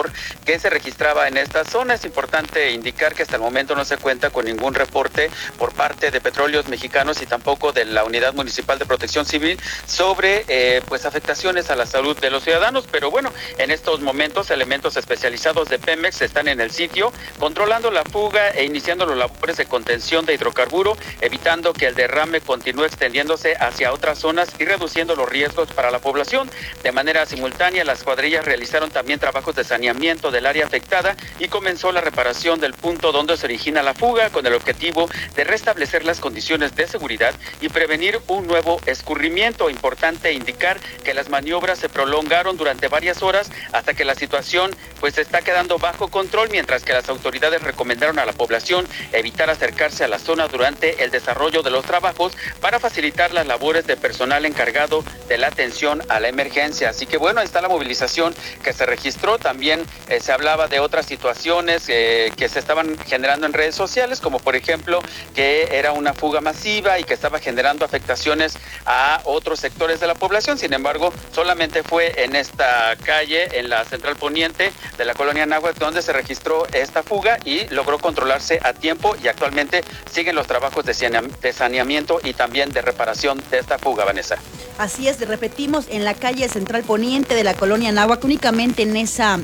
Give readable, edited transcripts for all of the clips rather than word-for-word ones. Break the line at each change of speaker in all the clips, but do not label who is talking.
calor que se registraba en esta zona. Es importante indicar que hasta el momento no se cuenta con ningún reporte por parte de Petróleos Mexicanos y tampoco de la Unidad Municipal de Protección Civil sobre pues afectaciones a la salud de los ciudadanos, pero bueno, en estos momentos elementos especializados de Pemex están en el sitio controlando la fuga e iniciando los labores de contención de hidrocarburo, evitando que el derrame continúe extendiéndose hacia otras zonas y reduciendo los riesgos para la población. De manera simultánea, las cuadrillas realizaron también trabajos de saneamiento del área afectada y comenzó la reparación del punto donde se origina la fuga con el objetivo de restablecer las condiciones de seguridad y prevenir un nuevo escurrimiento. Importante indicar que las maniobras se prolongaron durante varias horas hasta que la situación pues está quedando bajo control, mientras que las autoridades recomendaron a la población evitar acercarse a la zona durante el desarrollo de los trabajos para facilitar las labores de personal encargado de la atención a la emergencia. Así que bueno, ahí está la movilización que se registró. También se hablaba de otras situaciones que se estaban generando en redes sociales, como por ejemplo que era una fuga masiva y que estaba generando afectaciones a otros sectores de la población. Sin embargo, solamente fue en esta calle, en la central poniente de la colonia Anáhuac, donde se registró esta fuga y logró controlarse a tiempo, y actualmente siguen los trabajos de saneamiento y también de reparación de esta fuga, Vanessa.
Así es, repetimos, en la calle central poniente de la colonia Anáhuac, únicamente en esa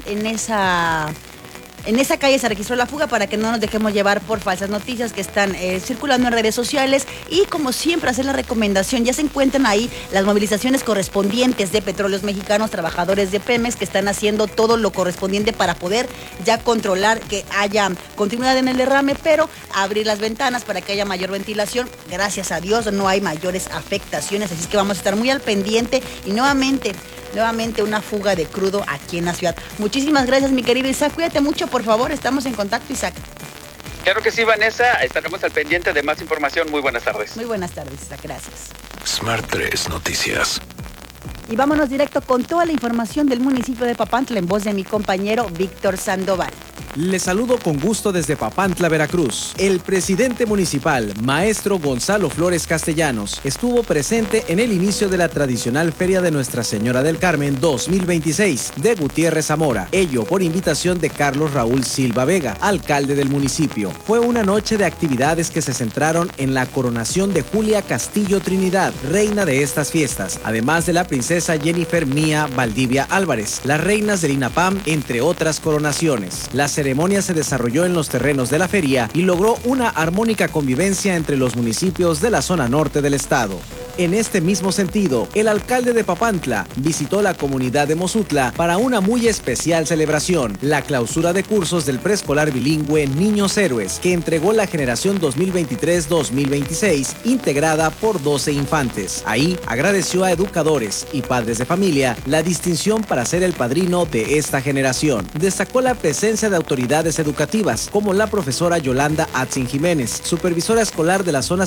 calle se registró la fuga, para que no nos dejemos llevar por falsas noticias que están circulando en redes sociales. Y como siempre, hacer la recomendación, ya se encuentran ahí las movilizaciones correspondientes de Petróleos Mexicanos, trabajadores de Pemex, que están haciendo todo lo correspondiente para poder ya controlar que haya continuidad en el derrame, pero abrir las ventanas para que haya mayor ventilación. Gracias a Dios no hay mayores afectaciones, así es que vamos a estar muy al pendiente. Y nuevamente una fuga de crudo aquí en la ciudad. Muchísimas gracias, mi querido Isaac. Cuídate mucho, por favor. Estamos en contacto, Isaac.
Claro que sí, Vanessa. Estaremos al pendiente de más información. Muy buenas tardes.
Muy buenas tardes, Isaac. Gracias.
Smart 3 Noticias.
Y vámonos directo con toda la información del municipio de Papantla en voz de mi compañero Víctor Sandoval.
Les saludo con gusto desde Papantla, Veracruz. El presidente municipal, maestro Gonzalo Flores Castellanos, estuvo presente en el inicio de la tradicional Feria de Nuestra Señora del Carmen 2026 de Gutiérrez Zamora, ello por invitación de Carlos Raúl Silva Vega, alcalde del municipio. Fue una noche de actividades que se centraron en la coronación de Julia Castillo Trinidad, reina de estas fiestas, además de la princesa Jennifer Mía Valdivia Álvarez, las reinas del INAPAM, entre otras coronaciones. La ceremonia se desarrolló en los terrenos de la feria y logró una armónica convivencia entre los municipios de la zona norte del estado. En este mismo sentido, el alcalde de Papantla visitó la comunidad de Mozutla para una muy especial celebración, la clausura de cursos del preescolar bilingüe Niños Héroes, que entregó la generación 2023-2026, integrada por 12 infantes. Ahí agradeció a educadores y padres de familia la distinción para ser el padrino de esta generación. Destacó la presencia de autoridades educativas, como la profesora Yolanda Atzin Jiménez, supervisora escolar de la zona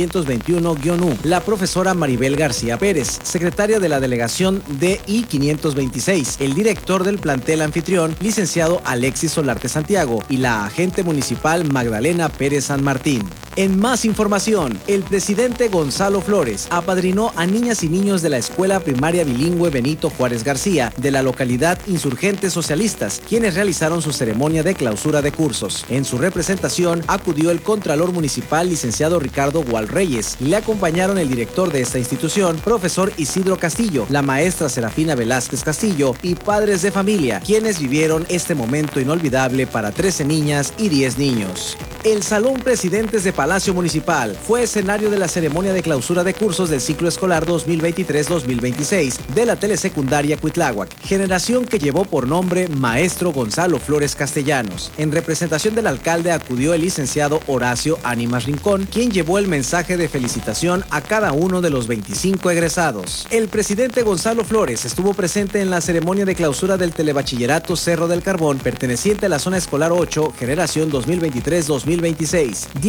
721-U, la profesora Maribel García Pérez, secretaria de la delegación de I-526, el director del plantel anfitrión, licenciado Alexis Solarte Santiago, y la agente municipal Magdalena Pérez San Martín. En más información, el presidente Gonzalo Flores apadrinó a niñas y niños de la Escuela Primaria Bilingüe Benito Juárez García de la localidad Insurgentes Socialistas, quienes realizaron su ceremonia de clausura de cursos. En su representación acudió el Contralor Municipal, licenciado Ricardo Gual Reyes, y le acompañaron el director de esta institución, profesor Isidro Castillo, la maestra Serafina Velázquez Castillo y padres de familia, quienes vivieron este momento inolvidable para 13 niñas y 10 niños. El Salón Presidentes de Palacio Municipal fue escenario de la ceremonia de clausura de cursos del ciclo escolar 2023-2026 de la telesecundaria Cuitláhuac, generación que llevó por nombre Maestro Gonzalo Flores Castellanos. En representación del alcalde acudió el licenciado Horacio Ánimas Rincón, quien llevó el mensaje de felicitación a cada uno de los 25 egresados. El presidente Gonzalo Flores estuvo presente en la ceremonia de clausura del Telebachillerato Cerro del Carbón, perteneciente a la zona escolar 8, generación 2023-2026. 10 egresados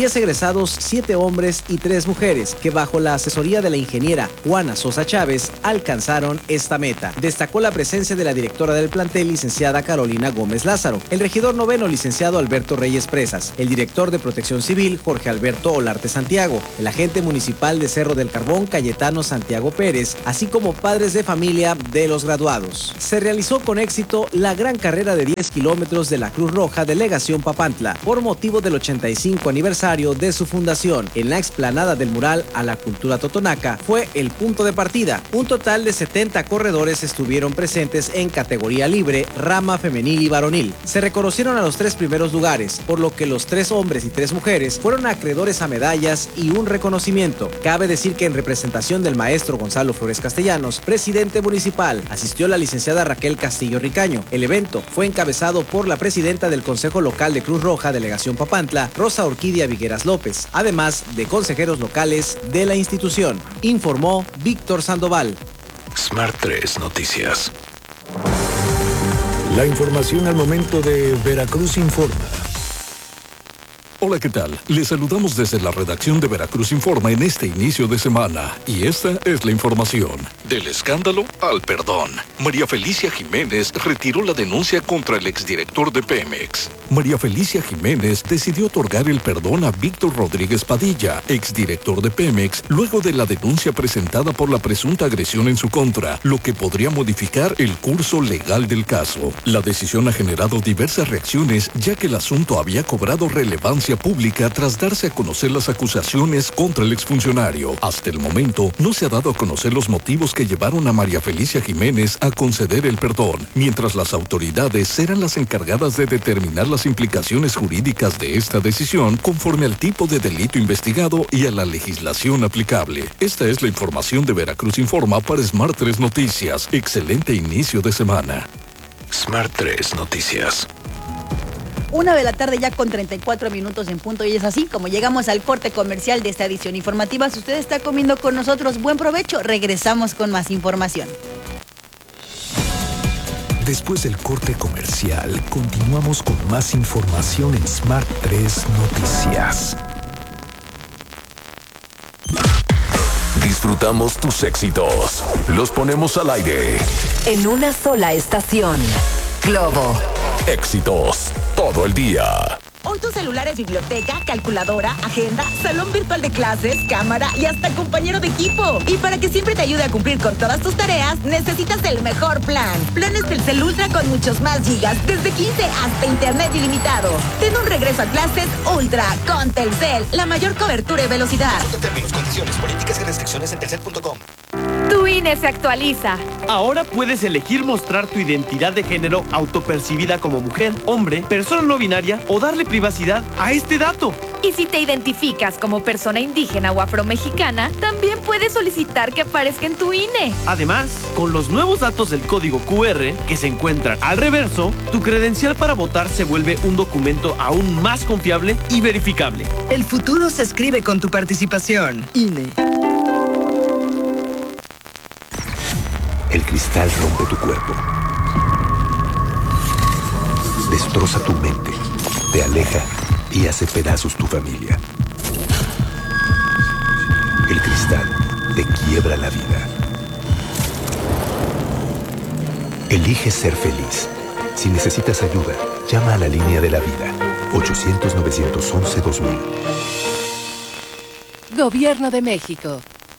encabezados 7 hombres y 3 mujeres, que bajo la asesoría de la ingeniera Juana Sosa Chávez alcanzaron esta meta. Destacó la presencia de la directora del plantel, licenciada Carolina Gómez Lázaro, el regidor noveno, licenciado Alberto Reyes Presas, el director de Protección Civil, Jorge Alberto Olarte Santiago, el agente municipal de Cerro del Carbón, Cayetano Santiago Pérez, así como padres de familia de los graduados. Se realizó con éxito la gran carrera de 10 kilómetros de la Cruz Roja Delegación Papantla, por motivo del 85 aniversario de su fundación. En la explanada del mural a la cultura totonaca fue el punto de partida. Un total de 70 corredores estuvieron presentes en categoría libre, rama femenil y varonil. Se reconocieron a los 3 primeros lugares, por lo que los 3 hombres y 3 mujeres fueron acreedores a medallas y un reconocimiento. Cabe decir que en representación del maestro Gonzalo Flores Castellanos, presidente municipal, asistió la licenciada Raquel Castillo Ricaño. El evento fue encabezado por la presidenta del Consejo Local de Cruz Roja Delegación Papantla, Rosa Orquídea Vigueras López, además de consejeros locales de la institución, informó Víctor Sandoval.
Smart 3 Noticias. La información al momento de Veracruz Informa.
Hola, ¿qué tal? Les saludamos desde la redacción de Veracruz Informa en este inicio de semana. Y esta es la información. Del escándalo al perdón. María Felicia Jiménez retiró la denuncia contra el exdirector de Pemex. María Felicia Jiménez decidió otorgar el perdón a Víctor Rodríguez Padilla, exdirector de Pemex, luego de la denuncia presentada por la presunta agresión en su contra, lo que podría modificar el curso legal del caso. La decisión ha generado diversas reacciones, ya que el asunto había cobrado relevancia pública tras darse a conocer las acusaciones contra el exfuncionario. Hasta el momento, no se ha dado a conocer los motivos que llevaron a María Felicia Jiménez a conceder el perdón, mientras las autoridades serán las encargadas de determinar las implicaciones jurídicas de esta decisión conforme al tipo de delito investigado y a la legislación aplicable. Esta es la información de Veracruz Informa para Smart 3 Noticias. Excelente inicio de semana.
Smart 3 Noticias.
1 de la tarde ya con 34 minutos en punto, y es así como llegamos al corte comercial de esta edición informativa. Si usted está comiendo con nosotros, buen provecho. Regresamos con más información.
Después del corte comercial, continuamos con más información en Smart 3 Noticias. Disfrutamos tus éxitos. Los ponemos al aire.
En una sola estación. Globo.
Éxitos todo el día.
Hoy tu celular es biblioteca, calculadora, agenda, salón virtual de clases, cámara y hasta compañero de equipo. Y para que siempre te ayude a cumplir con todas tus tareas, necesitas el mejor plan. Planes Telcel Ultra con muchos más gigas, desde 15 hasta internet ilimitado. Ten un regreso a clases Ultra con Telcel, la mayor cobertura y velocidad.
Consulta términos, condiciones, políticas y restricciones en telcel.com.
Tu INE se actualiza.
Ahora puedes elegir mostrar tu identidad de género autopercibida como mujer, hombre, persona no binaria o darle privacidad a este dato.
Y si te identificas como persona indígena o afromexicana, también puedes solicitar que aparezca en tu INE.
Además, con los nuevos datos del código QR que se encuentran al reverso, tu credencial para votar se vuelve un documento aún más confiable y verificable.
El futuro se escribe con tu participación. INE.
El cristal rompe tu cuerpo. Destroza tu mente. Te aleja y hace pedazos tu familia. El cristal te quiebra la vida. Elige ser feliz. Si necesitas ayuda, llama a la línea de la vida. 800-911-2000.
Gobierno de México.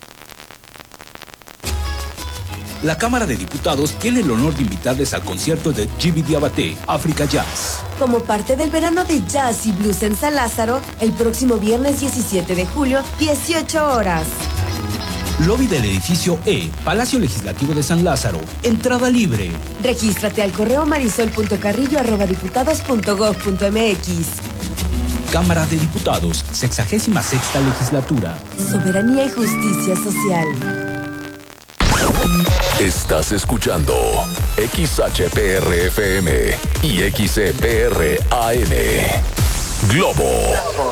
La Cámara de Diputados tiene el honor de invitarles al concierto de Djiby Diabaté, África Jazz.
Como parte del verano de Jazz y Blues en San Lázaro, el próximo viernes 17 de julio, 18 horas.
Lobby del edificio E, Palacio Legislativo de San Lázaro. Entrada libre.
Regístrate al correo marisol.carrillo@diputados.gov.mx.
Cámara de Diputados, 66ª Legislatura.
Soberanía y justicia social.
Estás escuchando XHPR-FM y XCPR-AM. Globo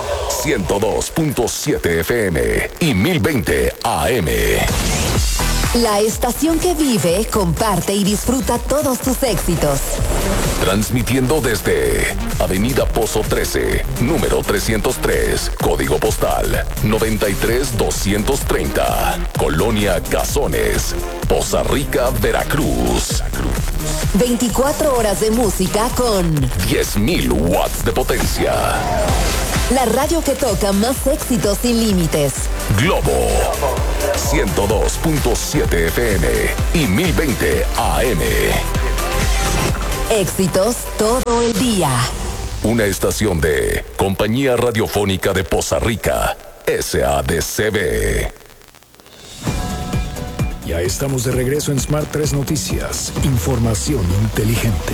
102.7 FM y 1020 AM.
La estación que vive, comparte y disfruta todos tus éxitos.
Transmitiendo desde Avenida Pozo 13, número 303, código postal 93230, Colonia Cazones, Poza Rica, Veracruz.
24 horas de música con
10.000 watts de potencia.
La radio que toca más éxitos sin límites.
Globo 102.7 FM y 1020 AM.
Éxitos todo el día.
Una estación de Compañía Radiofónica de Poza Rica, SADCB.
Ya estamos de regreso en Smart 3 Noticias. Información inteligente.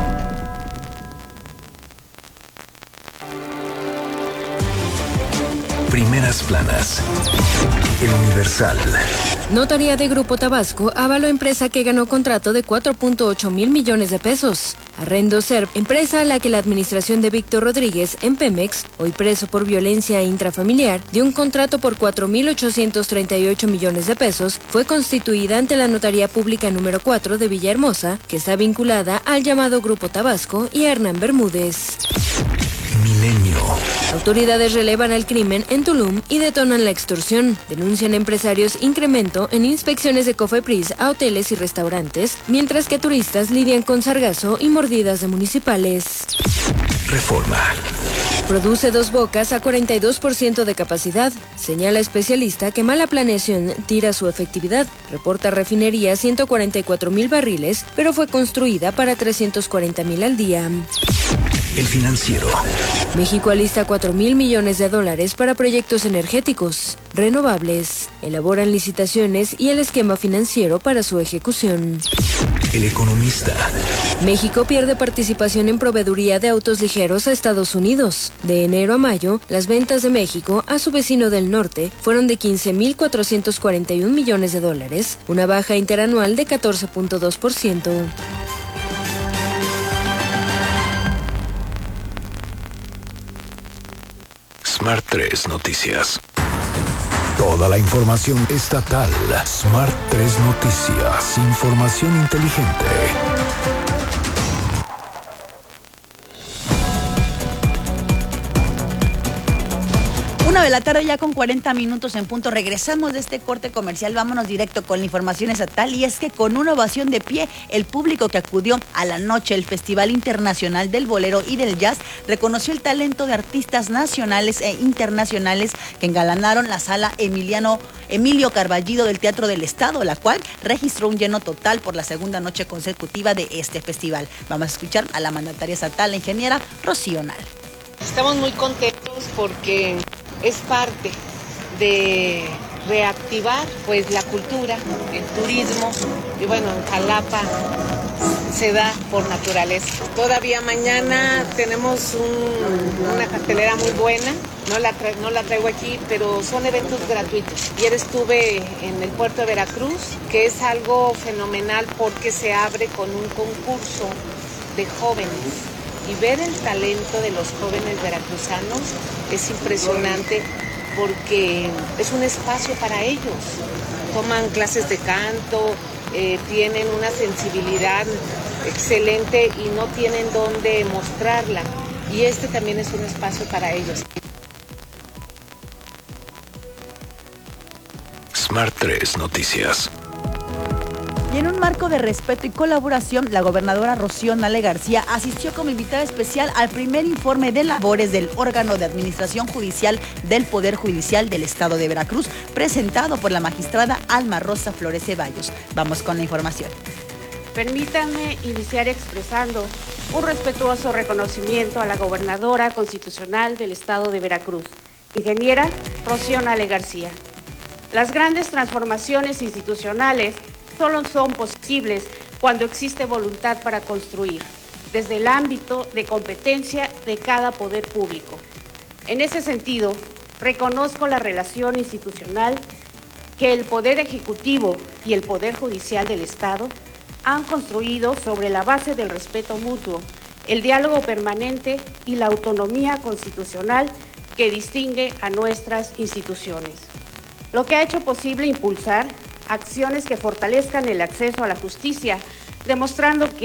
Primeras planas. El Universal.
Notaría de Grupo Tabasco avaló empresa que ganó contrato de 4.8 mil millones de pesos. Arrendo Serp, empresa a la que la administración de Víctor Rodríguez en Pemex, hoy preso por violencia intrafamiliar, dio un contrato por 4.838 millones de pesos, fue constituida ante la Notaría Pública número 4 de Villahermosa, que está vinculada al llamado Grupo Tabasco y a Hernán Bermúdez.
Milenio.
Autoridades relevan el crimen en Tulum y detonan la extorsión. Denuncian empresarios incremento en inspecciones de Cofepris a hoteles y restaurantes, mientras que turistas lidian con sargazo y mordidas de municipales.
Reforma.
Produce Dos Bocas a 42% de capacidad. Señala especialista que mala planeación tira su efectividad. Reporta refinería 144,000 barriles, pero fue construida para 340,000 al día.
El Financiero.
México alista $4,000 millones para proyectos energéticos renovables. Elaboran licitaciones y el esquema financiero para su ejecución.
El Economista.
México pierde participación en proveeduría de autos ligeros a Estados Unidos. De enero a mayo, las ventas de México a su vecino del norte fueron de $15,441 millones, una baja interanual de 14.2%.
Smart 3 Noticias. Toda la información estatal. Smart 3 Noticias. Información inteligente.
1 de la tarde ya con 40 minutos en punto. Regresamos de este corte comercial, vámonos directo con la información estatal, y es que con una ovación de pie, el público que acudió a la noche del Festival Internacional del Bolero y del Jazz reconoció el talento de artistas nacionales e internacionales que engalanaron la sala Emilio Carballido del Teatro del Estado, la cual registró un lleno total por la segunda noche consecutiva de este festival. Vamos a escuchar a la mandataria estatal, la ingeniera Rocío Nal.
Estamos muy contentos porque es parte de reactivar pues la cultura, el turismo, y bueno, en Jalapa se da por naturaleza. Todavía mañana tenemos una cartelera muy buena, no la traigo aquí, pero son eventos gratuitos. Ayer estuve en el puerto de Veracruz, que es algo fenomenal porque se abre con un concurso de jóvenes. Y ver el talento de los jóvenes veracruzanos es impresionante porque es un espacio para ellos. Toman clases de canto, tienen una sensibilidad excelente y no tienen dónde mostrarla. Y este también es un espacio para ellos.
Smart 3 Noticias.
Y en un marco de respeto y colaboración, la gobernadora Rocío Nale García asistió como invitada especial al primer informe de labores del órgano de administración judicial del Poder Judicial del Estado de Veracruz, presentado por la magistrada Alma Rosa Flores Ceballos. Vamos con la información.
Permítanme iniciar expresando un respetuoso reconocimiento a la gobernadora constitucional del Estado de Veracruz, ingeniera Rocío Nale García. Las grandes transformaciones institucionales solo son posibles cuando existe voluntad para construir, desde el ámbito de competencia de cada poder público. En ese sentido, reconozco la relación institucional que el Poder Ejecutivo y el Poder Judicial del Estado han construido sobre la base del respeto mutuo, el diálogo permanente y la autonomía constitucional que distingue a nuestras instituciones. Lo que ha hecho posible impulsar acciones que fortalezcan el acceso a la justicia, demostrando que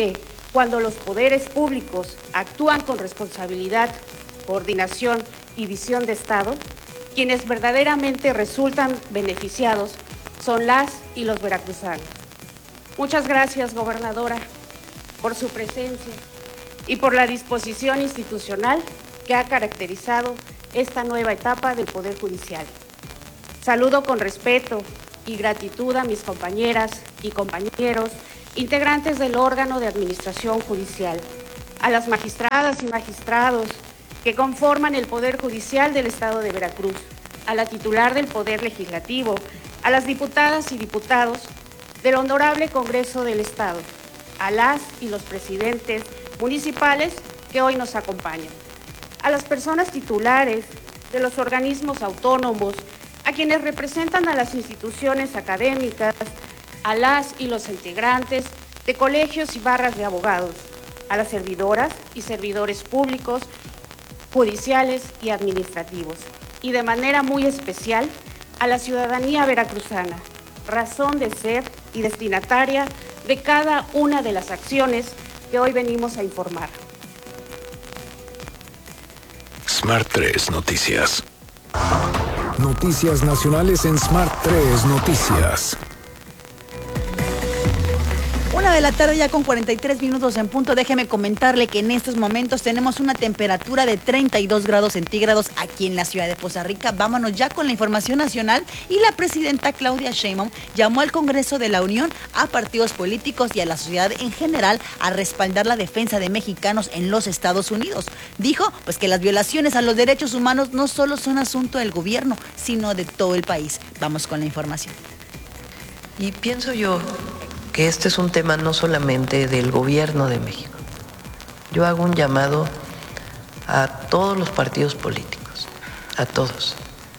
Cuando los poderes públicos actúan con responsabilidad, coordinación y visión de Estado, quienes verdaderamente resultan beneficiados son las y los veracruzanos. Muchas gracias, gobernadora, por su presencia y por la disposición institucional que ha caracterizado esta nueva etapa del Poder Judicial. Saludo con respeto y gratitud a mis compañeras y compañeros integrantes del órgano de administración judicial, a las magistradas y magistrados que conforman el Poder Judicial del Estado de Veracruz, a la titular del Poder Legislativo, a las diputadas y diputados del Honorable Congreso del Estado, a las y los presidentes municipales que hoy nos acompañan, a las personas titulares de los organismos autónomos, a quienes representan a las instituciones académicas, a las y los integrantes de colegios y barras de abogados, a las servidoras y servidores públicos, judiciales y administrativos, y de manera muy especial a la ciudadanía veracruzana, razón de ser y destinataria de cada una de las acciones que hoy venimos a informar.
Smart 3 Noticias. Noticias nacionales en Smart 3 Noticias.
1:00 ya con 43 minutos en punto. Déjeme comentarle que en estos momentos tenemos una temperatura de 32 grados centígrados aquí en la ciudad de Poza Rica. Vámonos ya con la información nacional. Y la presidenta Claudia Sheinbaum llamó al Congreso de la Unión, a partidos políticos y a la sociedad en general a respaldar la defensa de mexicanos en los Estados Unidos. Dijo pues que las violaciones a los derechos humanos no solo son asunto del gobierno, sino de todo el país. Vamos con la información.
Y pienso yo que este es un tema no solamente del gobierno de México. Yo hago un llamado a todos los partidos políticos, a todos,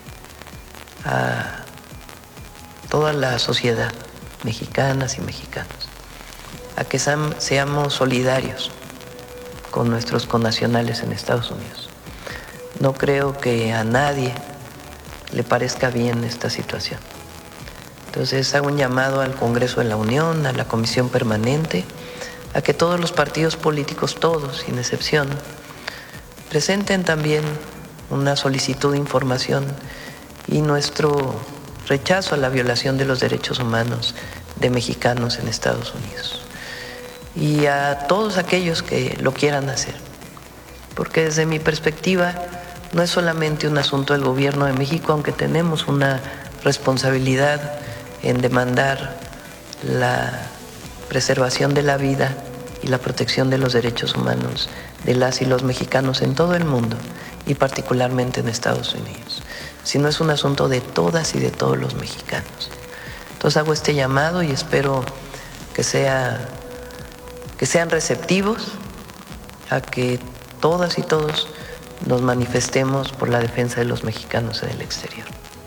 a toda la sociedad, mexicanas y mexicanos, a que seamos solidarios con nuestros connacionales en Estados Unidos. No creo que a nadie le parezca bien esta situación. Entonces hago un llamado al Congreso de la Unión, a la Comisión Permanente, a que todos los partidos políticos, todos, sin excepción, presenten también una solicitud de información y nuestro rechazo a la violación de los derechos humanos de mexicanos en Estados Unidos. Y a todos aquellos que lo quieran hacer, porque desde mi perspectiva no es solamente un asunto del gobierno de México, aunque tenemos una responsabilidad en demandar la preservación de la vida y la protección de los derechos humanos de las y los mexicanos en todo el mundo y particularmente en Estados Unidos, sino es un asunto de todas y de todos los mexicanos. Entonces hago este llamado y espero que sean receptivos a que todas y todos nos manifestemos por la defensa de los mexicanos en el exterior.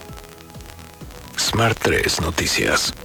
Smart 3 Noticias.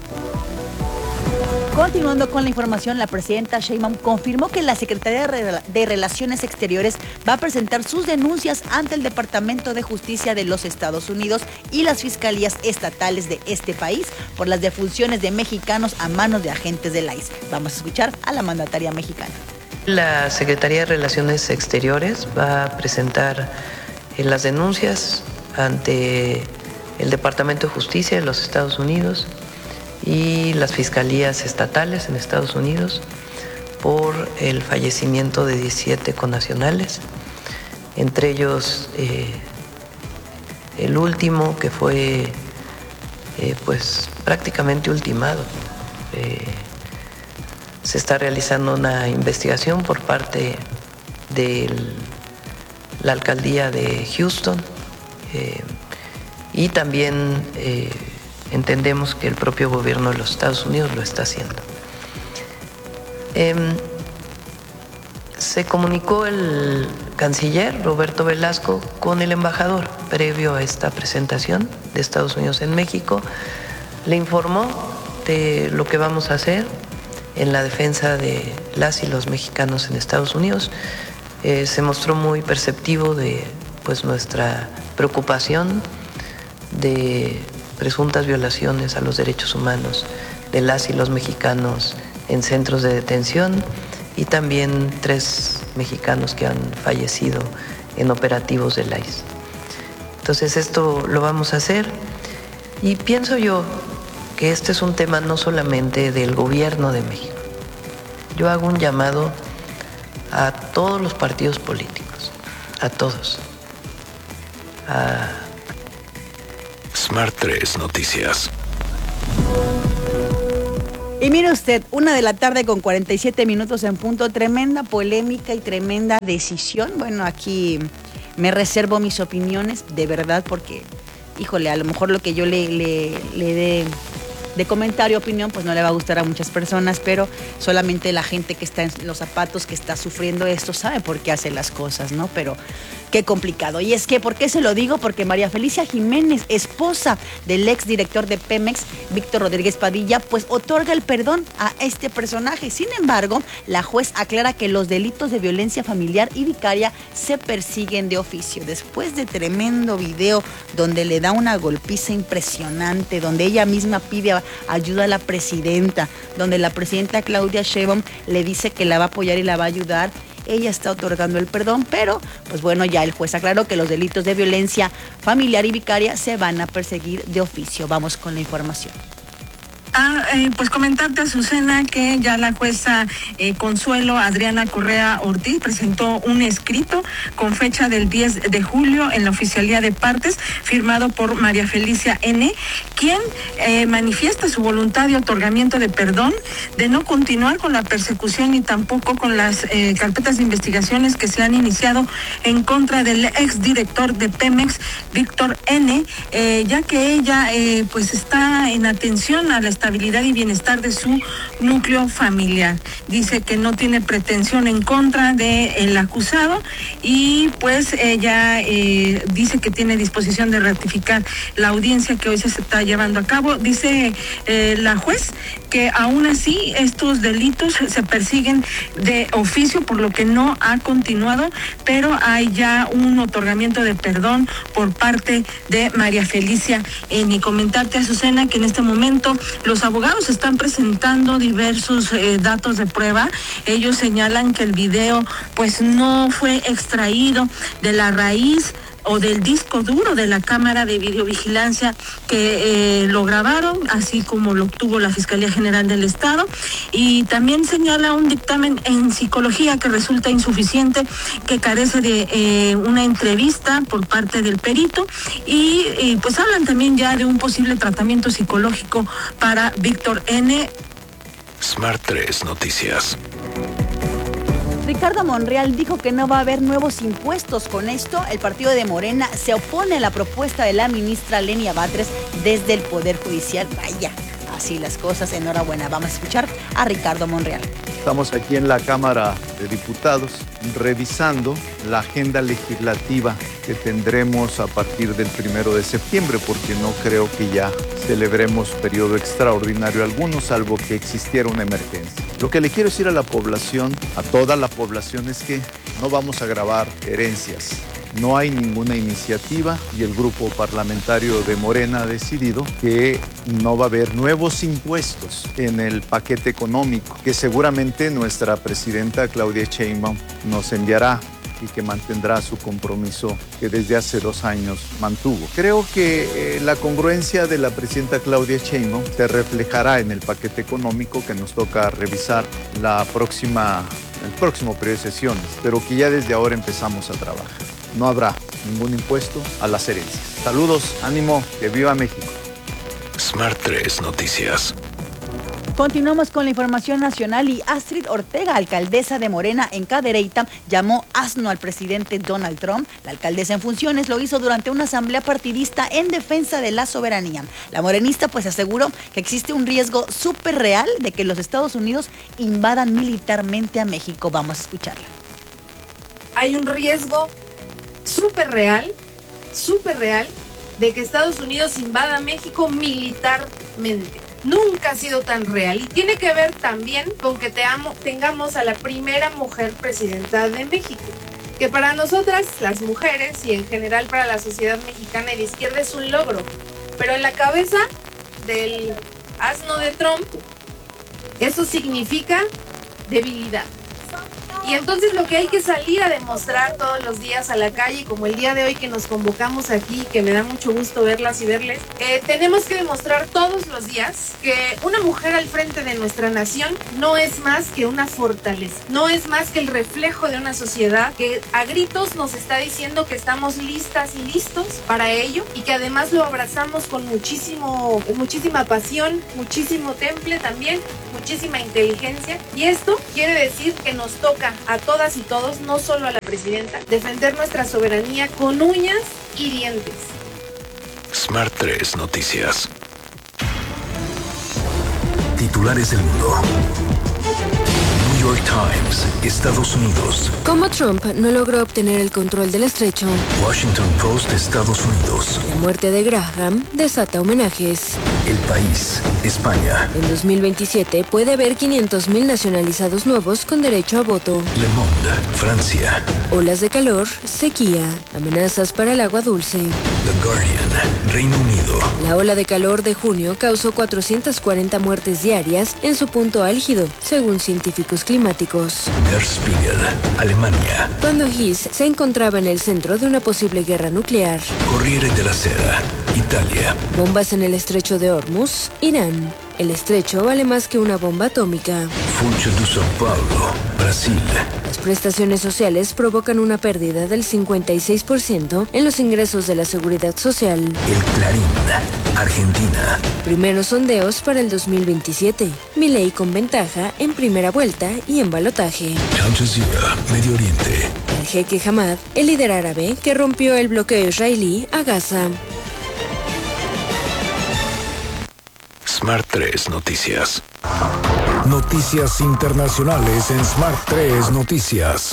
Continuando con la información, la presidenta Sheinbaum confirmó que la Secretaría de Relaciones Exteriores va a presentar sus denuncias ante el Departamento de Justicia de los Estados Unidos y las fiscalías estatales de este país por las defunciones de mexicanos a manos de agentes del ICE. Vamos a escuchar a la mandataria mexicana.
La Secretaría de Relaciones Exteriores va a presentar las denuncias ante el Departamento de Justicia de los Estados Unidos y las fiscalías estatales en Estados Unidos por el fallecimiento de 17 connacionales, entre ellos el último que fue pues prácticamente ultimado. Se está realizando una investigación por parte de la alcaldía de Houston y también entendemos que el propio gobierno de los Estados Unidos lo está haciendo. Se comunicó el canciller Roberto Velasco con el embajador previo a esta presentación de Estados Unidos en México. Le informó de lo que vamos a hacer en la defensa de las y los mexicanos en Estados Unidos. Se mostró muy perceptivo de pues nuestra preocupación de presuntas violaciones a los derechos humanos de las y los mexicanos en centros de detención y también 3 mexicanos que han fallecido en operativos del ICE. Entonces esto lo vamos a hacer y pienso yo que este es un tema no solamente del gobierno de México. Yo hago un llamado a todos los partidos políticos, a todos.
Smart 3 Noticias.
Y mire usted, 1:00 con 47 minutos en punto, tremenda polémica y tremenda decisión. Bueno, aquí me reservo mis opiniones, de verdad, porque, híjole, a lo mejor lo que yo le dé de comentario, opinión, pues no le va a gustar a muchas personas, pero solamente la gente que está en los zapatos, que está sufriendo esto, sabe por qué hace las cosas, ¿no? Pero qué complicado. Y es que, ¿por qué se lo digo? Porque María Felicia Jiménez, esposa del exdirector de Pemex, Víctor Rodríguez Padilla, pues otorga el perdón a este personaje. Sin embargo, la juez aclara que los delitos de violencia familiar y vicaria se persiguen de oficio. Después de tremendo video donde le da una golpiza impresionante, donde ella misma pide ayuda a la presidenta, donde la presidenta Claudia Sheinbaum le dice que la va a apoyar y la va a ayudar, ella está otorgando el perdón, pero pues bueno, ya el juez aclaró que los delitos de violencia familiar y vicaria se van a perseguir de oficio. Vamos con la información.
Pues comentarte, Azucena, que ya la jueza Consuelo Adriana Correa Ortiz presentó un escrito con fecha del 10 de julio en la Oficialía de Partes, firmado por María Felicia N., quien manifiesta su voluntad de otorgamiento de perdón, de no continuar con la persecución ni tampoco con las carpetas de investigaciones que se han iniciado en contra del exdirector de Pemex, Víctor N., ya que ella pues está en atención a la estabilidad y bienestar de su núcleo familiar. Dice que no tiene pretensión en contra del acusado y pues ella dice que tiene disposición de ratificar la audiencia que hoy se está llevando a cabo. Dice la juez que aún así estos delitos se persiguen de oficio, por lo que no ha continuado, pero hay ya un otorgamiento de perdón por parte de María Felicia. Ni comentarte, Azucena, que en este momento los abogados están presentando diversos datos de prueba. Ellos señalan que el video pues no fue extraído de la raíz o del disco duro de la cámara de videovigilancia que lo grabaron, así como lo obtuvo la Fiscalía General del Estado, y también señala un dictamen en psicología que resulta insuficiente, que carece de una entrevista por parte del perito, y pues hablan también ya de un posible tratamiento psicológico para Víctor N.
Smart 3 Noticias.
Ricardo Monreal dijo que no va a haber nuevos impuestos. Con esto, el partido de Morena se opone a la propuesta de la ministra Lenia Batres desde el Poder Judicial. Vaya, así las cosas. Enhorabuena. Vamos a escuchar a Ricardo Monreal.
Estamos aquí en la Cámara de Diputados revisando la agenda legislativa que tendremos a partir del 1 de septiembre, porque no creo que ya celebremos periodo extraordinario alguno, salvo que existiera una emergencia. Lo que le quiero decir a la población, a toda la población, es que no vamos a gravar herencias. No hay ninguna iniciativa y el grupo parlamentario de Morena ha decidido que no va a haber nuevos impuestos en el paquete económico que seguramente nuestra presidenta Claudia Sheinbaum nos enviará y que mantendrá su compromiso que desde hace 2 años mantuvo. Creo que la congruencia de la presidenta Claudia Sheinbaum se reflejará en el paquete económico que nos toca revisar el próximo periodo de sesiones, pero que ya desde ahora empezamos a trabajar. No habrá ningún impuesto a las herencias. Saludos, ánimo, que viva México.
Smart 3 Noticias.
Continuamos con la información nacional y Astrid Ortega, alcaldesa de Morena en Cadereyta, llamó asno al presidente Donald Trump. La alcaldesa en funciones lo hizo durante una asamblea partidista en defensa de la soberanía. La morenista pues aseguró que existe un riesgo súper real de que los Estados Unidos invadan militarmente a México. Vamos a escucharla.
Hay un riesgo súper real de que Estados Unidos invada México militarmente. Nunca ha sido tan real y tiene que ver también con que tengamos a la primera mujer presidenta de México, que para nosotras, las mujeres y en general para la sociedad mexicana y de izquierda es un logro, pero en la cabeza del asno de Trump eso significa debilidad. Y entonces lo que hay que salir a demostrar todos los días a la calle, como el día de hoy que nos convocamos aquí, que me da mucho gusto verlas y verles, tenemos que demostrar todos los días que una mujer al frente de nuestra nación no es más que una fortaleza, no es más que el reflejo de una sociedad que a gritos nos está diciendo que estamos listas y listos para ello y que además lo abrazamos con muchísima pasión, muchísimo temple también, muchísima inteligencia. Y esto quiere decir que nos toca a todas y todos, no solo a la presidenta, defender nuestra soberanía con uñas y dientes.
Smart 3 Noticias. Titulares del mundo. New York Times, Estados Unidos.
Como Trump no logró obtener el control del estrecho.
Washington Post, Estados Unidos.
La muerte de Graham desata homenajes.
El País, España.
En 2027 puede haber 500,000 nacionalizados nuevos con derecho a voto.
Le Monde, Francia.
Olas de calor, sequía, amenazas para el agua dulce.
The Guardian, Reino Unido.
La ola de calor de junio causó 440 muertes diarias en su punto álgido, según científicos climáticos.
Der Spiegel, Alemania.
Cuando Hiss se encontraba en el centro de una posible guerra nuclear.
Corriere della Sera, Italia.
Bombas en el estrecho de Hormuz, Irán. El estrecho vale más que una bomba atómica.
Funcho de São Paulo, Brasil.
Las prestaciones sociales provocan una pérdida del 56% en los ingresos de la seguridad social.
El Clarín, Argentina.
Primeros sondeos para el 2027. Milei con ventaja en primera vuelta y en balotaje.
Al Jazeera, Medio Oriente.
El jeque Hamad, el líder árabe que rompió el bloqueo israelí a Gaza.
Smart 3 Noticias.
Noticias internacionales en Smart 3 Noticias.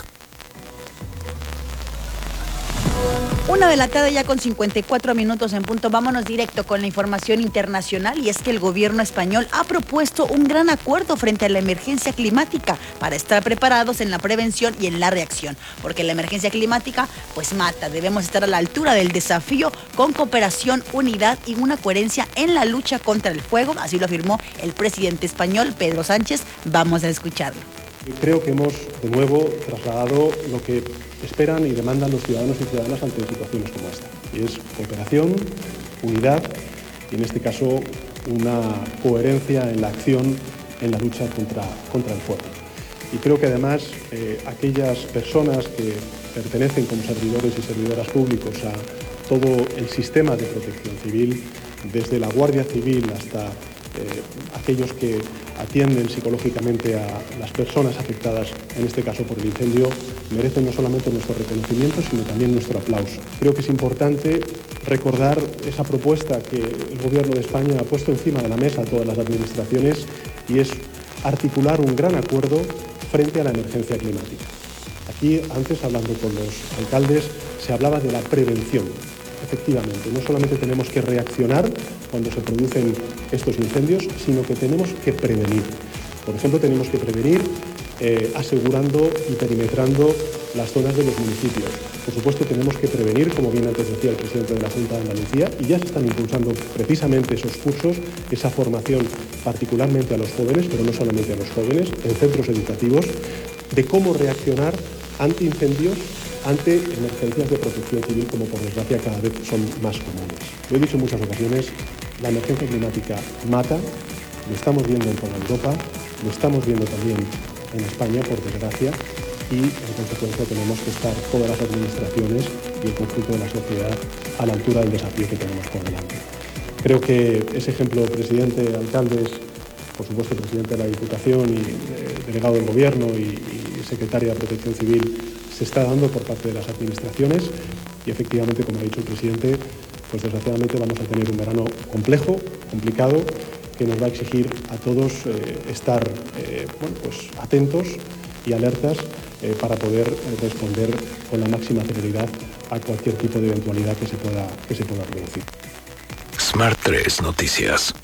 1:00 ya con 54 minutos en punto. Vámonos directo con la información internacional y es que el gobierno español ha propuesto un gran acuerdo frente a la emergencia climática para estar preparados en la prevención y en la reacción, porque la emergencia climática pues mata. Debemos estar a la altura del desafío con cooperación, unidad y una coherencia en la lucha contra el fuego, así lo afirmó el presidente español Pedro Sánchez. Vamos a escucharlo.
Creo que hemos de nuevo trasladado lo que esperan y demandan los ciudadanos y ciudadanas ante situaciones como esta. Y es cooperación, unidad y en este caso una coherencia en la acción en la lucha contra el fuego. Y creo que además aquellas personas que pertenecen como servidores y servidoras públicos a todo el sistema de protección civil, desde la Guardia Civil hasta aquellos que atienden psicológicamente a las personas afectadas, en este caso por el incendio, merecen no solamente nuestro reconocimiento, sino también nuestro aplauso. Creo que es importante recordar esa propuesta que el Gobierno de España ha puesto encima de la mesa a todas las administraciones y es articular un gran acuerdo frente a la emergencia climática. Aquí, antes, hablando con los alcaldes, se hablaba de la prevención. Efectivamente, no solamente tenemos que reaccionar cuando se producen estos incendios, sino que tenemos que prevenir. Por ejemplo, tenemos que prevenir asegurando y perimetrando las zonas de los municipios. Por supuesto, tenemos que prevenir, como bien antes decía el presidente de la Junta de Andalucía, y ya se están impulsando precisamente esos cursos, esa formación particularmente a los jóvenes, pero no solamente a los jóvenes, en centros educativos, de cómo reaccionar ante incendios, ante emergencias de protección civil, como por desgracia cada vez son más comunes. Lo he dicho en muchas ocasiones, la emergencia climática mata, lo estamos viendo en toda Europa, lo estamos viendo también en España, por desgracia, y en consecuencia tenemos que estar todas las administraciones y el conjunto de la sociedad a la altura del desafío que tenemos por delante. Creo que ese ejemplo, presidente, alcaldes, por supuesto presidente de la Diputación y delegado del Gobierno y secretaria de Protección Civil, se está dando por parte de las administraciones y efectivamente, como ha dicho el presidente, pues desgraciadamente vamos a tener un verano complejo, complicado, que nos va a exigir a todos estar pues atentos y alertas para poder responder con la máxima celeridad a cualquier tipo de eventualidad que se pueda producir.
Smart 3 Noticias.